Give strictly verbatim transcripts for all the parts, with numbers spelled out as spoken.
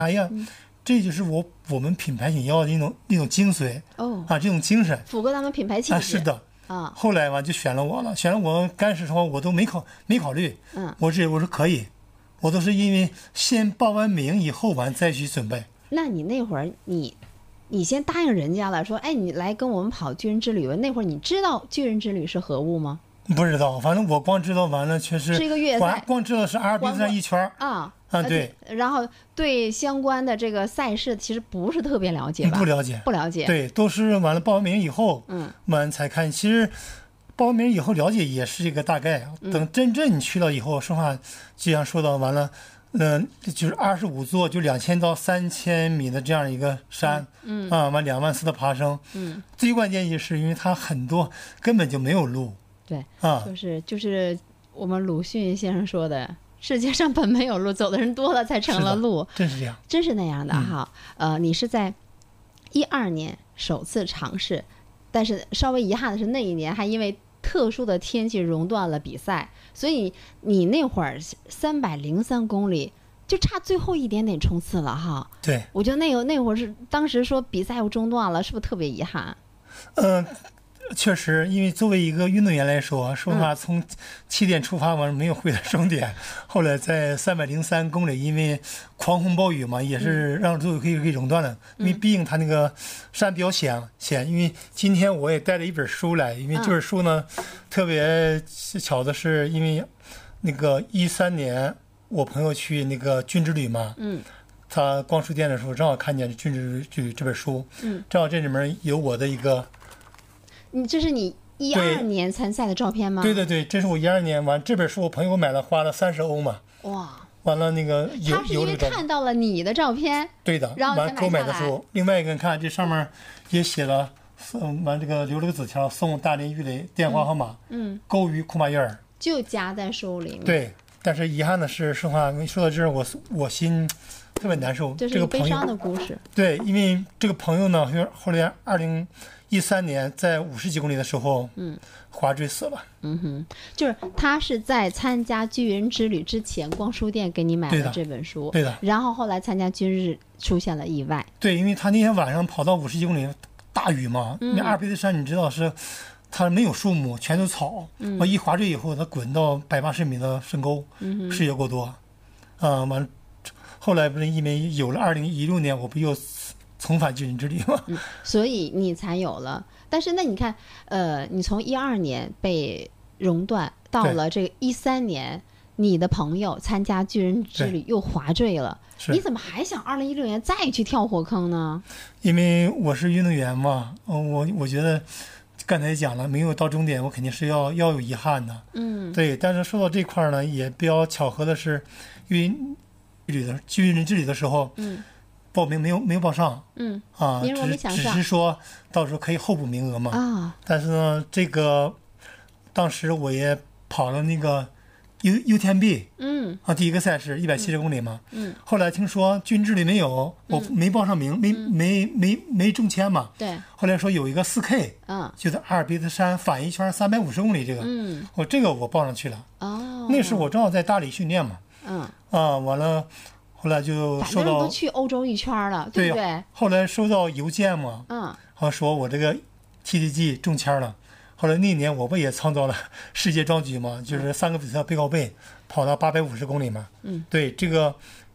哎呀，嗯、这就是我我们品牌想要的那种那种精髓哦啊，这种精神， 符合他们品牌气质。 啊，是的。 啊， 后来嘛就选了我了，选了我刚开始说我都没考没考虑， 嗯， 我这我说可以，我都是因为先报完名以后完再去准备。 那你那会儿你你先答应人家了，说哎你来跟我们跑巨人之旅吧，那会儿你知道巨人之旅是何物吗？ 不知道，反正我光知道完了确实是一个越野赛， 光知道是阿尔卑斯山一圈啊啊对， 然后对相关的这个赛事其实不是特别了解吧？ 不了解， 不了解， 对，都是完了报完名以后， 嗯， 完才看。其实报完名以后了解也是一个大概，等真正你去了以后，实话就像说到完了，嗯、呃，就是二十五座，就两千到三千米的这样一个山， 嗯啊，完两万四的爬升， 嗯， 最关键就是因为它很多根本就没有路， 对， 啊， 就是就是我们鲁迅先生说的。世界上本没有路，走的人多了才成了路， 真是这样， 真是那样的哈。嗯、呃，你是在一二年首次尝试，但是稍微遗憾的是那一年还因为特殊的天气熔断了比赛，所以你那会儿三百零三公里就差最后一点点冲刺了哈。 对， 我觉得那个那会儿是当时说比赛又中断了，是不是特别遗憾？ 嗯、呃。确实，因为作为一个运动员来说，说实话，从起点出发完没有回到终点，嗯、后来在三百零三公里，因为狂风暴雨嘛，也是让最后可以给熔断了。嗯、因为毕竟它那个山比较险险。因为今天我也带了一本书来，因为这本书呢，嗯、特别巧的是，因为那个一三年我朋友去那个军之旅嘛， 嗯， 他逛书店的时候正好看见《军之旅》这本书， 嗯， 正好这里面有我的一个。 你这是你一二年参赛的照片吗？ 对对对，这是我一二年完这本书，我朋友买了，花了三十欧嘛。 哇！ 完了那个有他是因为看到了你的照片， 对的， 然后才买买的书。另外一个看这上面也写了，嗯，完这个留了个纸条，送大连玉垒电话号码， 嗯， 购于库马约尔， 就夹在书里面。 对，但是遗憾的是，实话说到这儿，我我心特别难受。 这是一个悲伤的故事。 对，因为这个朋友呢，后来二零。一三年在五十几公里的时候， 嗯， 滑坠死了。 嗯哼，就是他是在参加巨人之旅之前，逛书店给你买了这本书， 对的。 然后后来参加军日出现了意外。 对，因为他那天晚上跑到五十几公里，大雨嘛， 嗯、 那阿尔卑斯山你知道是，它没有树木，全都草。 嗯， 我一滑坠以后，它滚到百八十米的深沟， 嗯， 视野过多，啊、嗯，完了，后来不是因为有了二零一六年，我不又。重返巨人之旅嘛、 嗯，所以你才有了。但是那你看，呃，你从一二年被熔断，到了这个一三年，你的朋友参加巨人之旅又滑坠了，你怎么还想二零一六年再去跳火坑呢？ 因为我是运动员嘛，嗯、我我觉得刚才讲了，没有到终点，我肯定是要要有遗憾的。 嗯， 对。但是说到这块呢，也比较巧合的是，因为旅的巨人之旅的时候， 嗯。 报名没有没有报上， 嗯啊，只只是说到时候可以候补名额嘛。 啊， 但是呢，这个当时我也跑了那个 U U T M B， 嗯， 啊，第一个赛事一百七十公里嘛。 嗯。 后来听说军之旅没有，我没报上名，没、 嗯、 没没没中签嘛。 对。 后来说有一个四 K， 嗯， 就在阿尔卑斯山反一圈三百五十公里这个， 嗯， 我这个我报上去了。 哦。 那时候我正好在大理训练嘛。 嗯。 啊，完了。后来就收到， 都去欧洲一圈了，对不对？ 后来收到邮件嘛， 嗯， 好说我这个 T T G 中签了。后来那年我不也创造了世界壮举嘛，就是三个比赛背靠背跑到八百五十公里嘛。 嗯， 对这个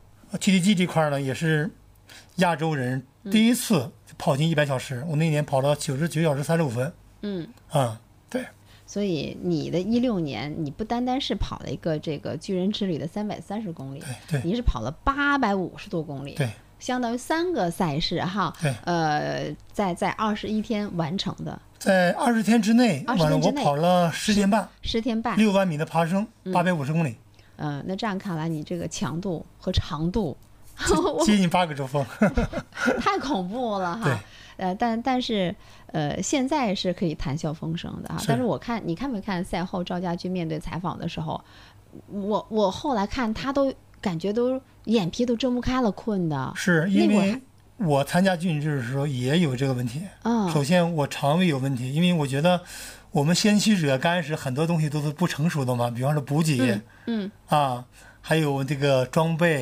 T T G 这块呢，也是亚洲人第一次跑进一百小时。嗯、我那年跑了九十九小时三十五分。 嗯， 啊、嗯，对。 所以你的一六年，你不单单是跑了一个这个巨人之旅的三百三十公里， 对， 你是跑了八百五十多公里， 对， 相当于三个赛事哈， 对， 呃，在在二十一天完成的， 在二十天之内，完了我跑了十天半， 十天半， 六万米的爬升，八百五十公里， 嗯、呃，那这样看来，你这个强度和长度接近八个周峰， 太恐怖了哈。 对。 呃，但但是，呃，现在是可以谈笑风生的哈。但是我看你看没看赛后赵家军面对采访的时候，我我后来看他都感觉都眼皮都睁不开了，困的。 是因为我参加军制的时候也有这个问题。 嗯， 首先我肠胃有问题，因为我觉得我们先驱者刚开始很多东西都是不成熟的嘛，比方说补给， 嗯，嗯啊，还有这个装备。